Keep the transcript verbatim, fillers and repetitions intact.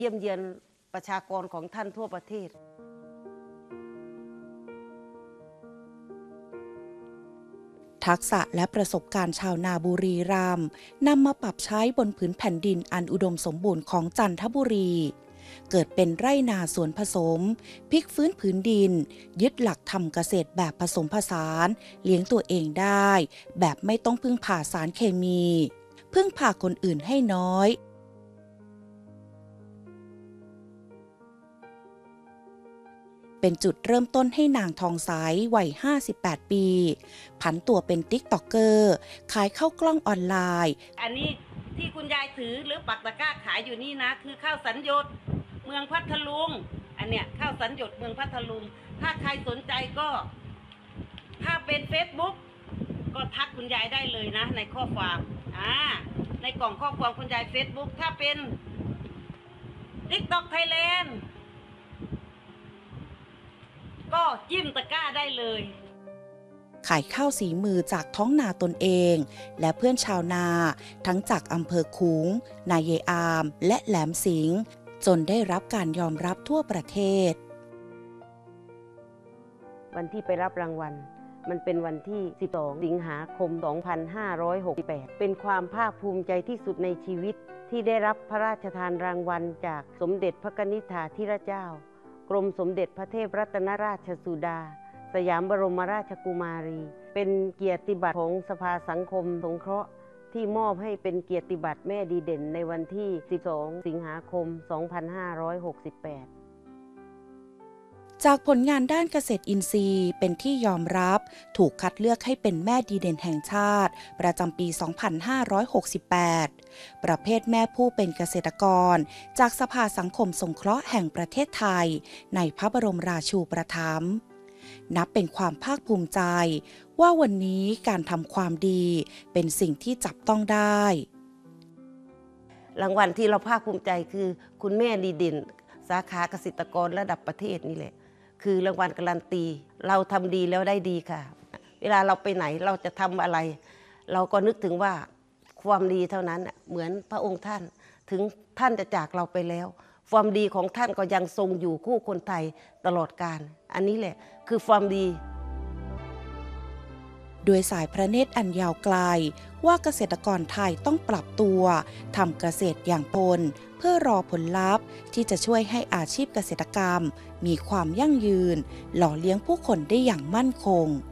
เยี่ยมเยียนประชากรของท่านทั่วประเทศทักษะและประสบการณ์ชาวนาบุรีรัมย์นำมาปรับใช้บนผืนแผ่นดินอันอุดมสมบูรณ์ของจันทบุรีเกิดเป็นไร่นาสวนผสมพลิกฟื้นผืนดินยึดหลักทำเกษตรแบบผสมผสานเลี้ยงตัวเองได้แบบไม่ต้องพึ่งพาสารเคมีพึ่งพาคนอื่นให้น้อยเป็นจุดเริ่มต้นให้นางทองสายวัยห้าสิบแปดปีผันตัวเป็นติ๊กต็อกเกอร์ขายข้าวกล้องออนไลน์อันนี้ที่คุณยายถือหรือปักตะกร้าขายอยู่นี่นะคือข้าวสัญญดเมืองพัทลุงอันเนี้ยข้าวสัญญดเมืองพัทลุงถ้าใครสนใจก็ถ้าเป็น Facebook ก็ทักคุณยายได้เลยนะในข้อความอ่าในกล่องข้อความคุณยาย Facebook ถ้าเป็น TikTok Thailand ก็จิ้มตะกร้าได้เลยขายข้าวสีมือจากท้องนาตนเองและเพื่อนชาวนาทั้งจากอำเภอขุงนายายอามและแหลมสิงห์จนได้รับการยอมรับทั่วประเทศวันที่ไปรับรางวัลมันเป็นวันที่สิบสองสิงหาคมสองพันห้าร้อยหกสิบแปดเป็นความภาคภูมิใจที่สุดในชีวิตที่ได้รับพระราชทานรางวัลจากสมเด็จพระนิธิถาธิราชเจ้ากรมสมเด็จพระเทพรัตนราชสุดาสยามบรมราชกุมารีเป็นเกียรติบัตรของสภาสังคมสงเคราะห์ที่มอบให้เป็นเกียรติบัตรแม่ดีเด่นในวันที่สิบสองสิงหาคมสองพันห้าร้อยหกสิบแปดจากผลงานด้านเกษตรอินทรีย์เป็นที่ยอมรับถูกคัดเลือกให้เป็นแม่ดีเด่นแห่งชาติประจำปี สองพันห้าร้อยหกสิบแปด ประเภทแม่ผู้เป็นเกษตรกรจากสภาสังคมสงเคราะห์แห่งประเทศไทยในพระบรมราชูปถัมภ์นับเป็นความภาคภูมิใจว่าวันนี้การทำความดีเป็นสิ่งที่จับต้องได้รางวัลที่เราภาคภูมิใจคือคุณแม่ดีเด่นสาขาเกษตรกรระดับประเทศนี่แหละคือรางวัลการันตีเราทำดีแล้วได้ดีค่ะเวลาเราไปไหนเราจะทำอะไรเราก็นึกถึงว่าความดีเท่านั้นเหมือนพระองค์ท่านถึงท่านจะจากเราไปแล้วความดีของท่านก็ยังทรงอยู่คู่คนไทยตลอดกาลอันนี้แหละคือความดีด้วยสายพระเนตรอันยาวไกลว่าเกษตรกรไทยต้องปรับตัวทำเกษตรอย่างพลเพื่อรอผลลัพธ์ที่จะช่วยให้อาชีพเกษตรกรรมมีความยั่งยืนหล่อเลี้ยงผู้คนได้อย่างมั่นคง